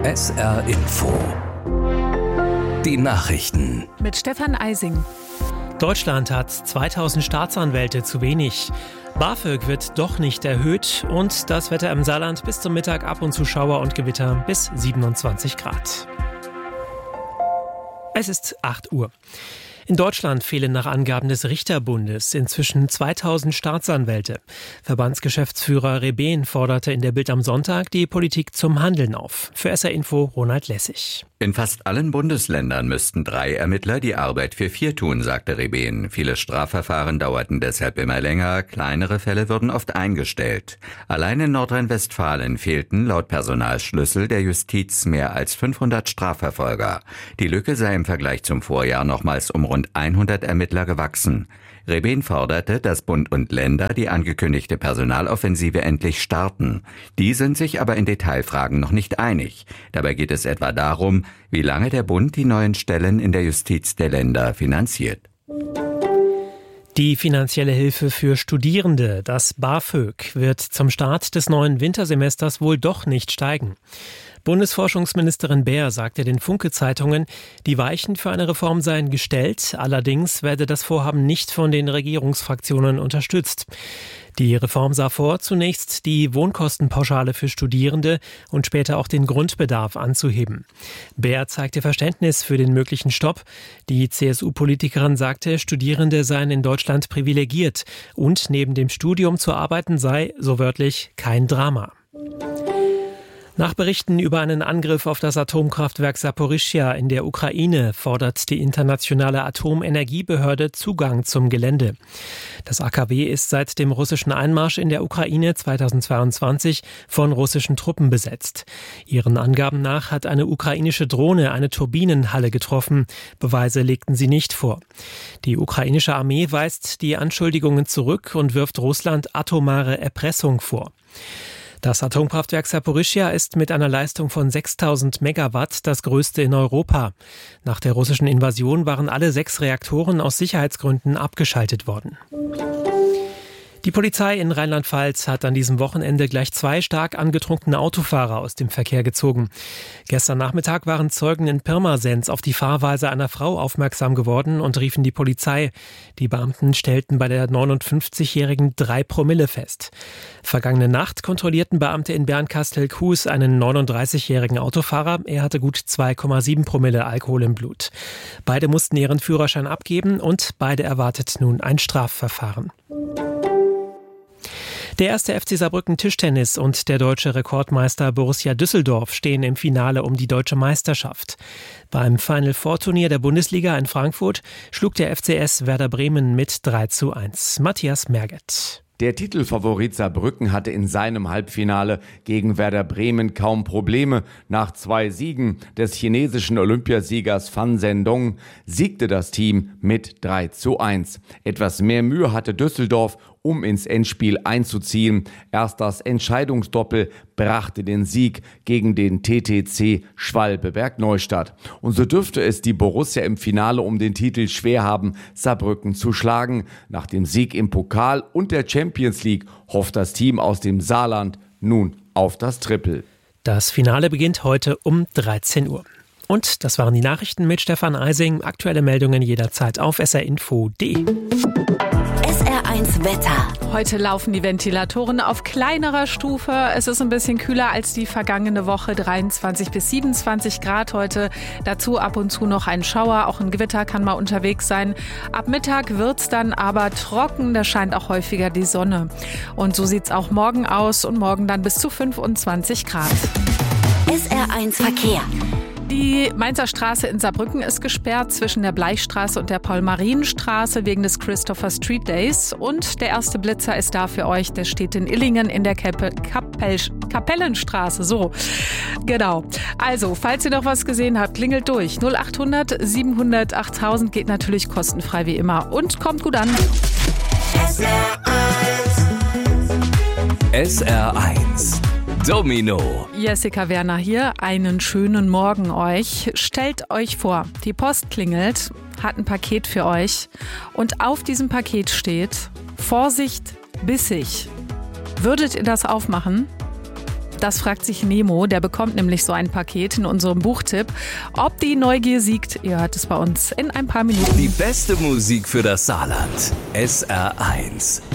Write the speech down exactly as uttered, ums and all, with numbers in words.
S R Info. Die Nachrichten. Mit Stefan Eising. Deutschland hat zweitausend Staatsanwälte zu wenig. BAföG wird doch nicht erhöht und das Wetter im Saarland bis zum Mittag ab und zu Schauer und Gewitter bis siebenundzwanzig Grad. Es ist acht Uhr. In Deutschland fehlen nach Angaben des Richterbundes inzwischen zweitausend Staatsanwälte. Verbandsgeschäftsführer Rebehn forderte in der Bild am Sonntag die Politik zum Handeln auf. Für S R Info Ronald Lessig. In fast allen Bundesländern müssten drei Ermittler die Arbeit für vier tun, sagte Rebehn. Viele Strafverfahren dauerten deshalb immer länger, kleinere Fälle wurden oft eingestellt. Allein in Nordrhein-Westfalen fehlten laut Personalschlüssel der Justiz mehr als fünfhundert Strafverfolger. Die Lücke sei im Vergleich zum Vorjahr nochmals um rund hundert Ermittler gewachsen. Rebehn forderte, dass Bund und Länder die angekündigte Personaloffensive endlich starten. Die sind sich aber in Detailfragen noch nicht einig. Dabei geht es etwa darum, wie lange der Bund die neuen Stellen in der Justiz der Länder finanziert. Die finanzielle Hilfe für Studierende, das BAföG, wird zum Start des neuen Wintersemesters wohl doch nicht steigen. Bundesforschungsministerin Baer sagte den Funke-Zeitungen, die Weichen für eine Reform seien gestellt, allerdings werde das Vorhaben nicht von den Regierungsfraktionen unterstützt. Die Reform sah vor, zunächst die Wohnkostenpauschale für Studierende und später auch den Grundbedarf anzuheben. Baer zeigte Verständnis für den möglichen Stopp. Die C S U-Politikerin sagte, Studierende seien in Deutschland privilegiert und neben dem Studium zu arbeiten sei, so wörtlich, kein Drama. Nach Berichten über einen Angriff auf das Atomkraftwerk Saporischschja in der Ukraine fordert die internationale Atomenergiebehörde Zugang zum Gelände. Das A K W ist seit dem russischen Einmarsch in der Ukraine zweitausendzweiundzwanzig von russischen Truppen besetzt. Ihren Angaben nach hat eine ukrainische Drohne eine Turbinenhalle getroffen. Beweise legten sie nicht vor. Die ukrainische Armee weist die Anschuldigungen zurück und wirft Russland atomare Erpressung vor. Das Atomkraftwerk Saporischschja ist mit einer Leistung von sechstausend Megawatt das größte in Europa. Nach der russischen Invasion waren alle sechs Reaktoren aus Sicherheitsgründen abgeschaltet worden. Die Polizei in Rheinland-Pfalz hat an diesem Wochenende gleich zwei stark angetrunkene Autofahrer aus dem Verkehr gezogen. Gestern Nachmittag waren Zeugen in Pirmasens auf die Fahrweise einer Frau aufmerksam geworden und riefen die Polizei. Die Beamten stellten bei der neunundfünfzigjährigen drei Promille fest. Vergangene Nacht kontrollierten Beamte in Bernkastel-Kues einen neununddreißigjährigen Autofahrer. Er hatte gut zwei Komma sieben Promille Alkohol im Blut. Beide mussten ihren Führerschein abgeben und beide erwartet nun ein Strafverfahren. Der erste F C Saarbrücken Tischtennis und der deutsche Rekordmeister Borussia Düsseldorf stehen im Finale um die deutsche Meisterschaft. Beim Final Four Turnier der Bundesliga in Frankfurt schlug der F C S Werder Bremen mit drei zu eins. Matthias Merget. Der Titelfavorit Saarbrücken hatte in seinem Halbfinale gegen Werder Bremen kaum Probleme. Nach zwei Siegen des chinesischen Olympiasiegers Fan Zhendong siegte das Team mit drei zu eins. Etwas mehr Mühe hatte Düsseldorf, um ins Endspiel einzuziehen. Erst das Entscheidungsdoppel brachte den Sieg gegen den T T C Schwalbe-Bergneustadt. Und so dürfte es die Borussia im Finale um den Titel schwer haben, Saarbrücken zu schlagen. Nach dem Sieg im Pokal und der Champions League hofft das Team aus dem Saarland nun auf das Triple. Das Finale beginnt heute um dreizehn Uhr. Und das waren die Nachrichten mit Stefan Eising. Aktuelle Meldungen jederzeit auf s r info punkt d e. S R eins Wetter. Heute laufen die Ventilatoren auf kleinerer Stufe. Es ist ein bisschen kühler als die vergangene Woche. dreiundzwanzig bis siebenundzwanzig Grad heute. Dazu ab und zu noch ein Schauer. Auch ein Gewitter kann mal unterwegs sein. Ab Mittag wird's dann aber trocken. Da scheint auch häufiger die Sonne. Und so sieht's auch morgen aus. Und morgen dann bis zu fünfundzwanzig Grad. S R eins Verkehr. Die Mainzer Straße in Saarbrücken ist gesperrt zwischen der Bleichstraße und der Paul-Marien-Straße wegen des Christopher Street Days. Und der erste Blitzer ist da für euch. Der steht in Illingen in der Kappe, Kapell, Kapellenstraße. So, genau. Also, falls ihr noch was gesehen habt, klingelt durch. null achthundert siebenhundert achttausend geht natürlich kostenfrei wie immer. Und kommt gut an. S R eins. S R eins. Domino. Jessica Werner hier. Einen schönen Morgen euch. Stellt euch vor, die Post klingelt, hat ein Paket für euch und auf diesem Paket steht: Vorsicht, bissig. Würdet ihr das aufmachen? Das fragt sich Nemo. Der bekommt nämlich so ein Paket in unserem Buchtipp. Ob die Neugier siegt, ihr hört es bei uns in ein paar Minuten. Die beste Musik für das Saarland. S R eins.